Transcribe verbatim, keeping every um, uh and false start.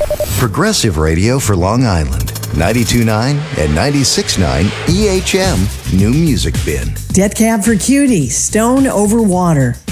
Progressive Radio for Long Island. ninety-two point nine and ninety-six point nine E H M New Music Bin. Dead Cab for Cutie, Stone Over Water.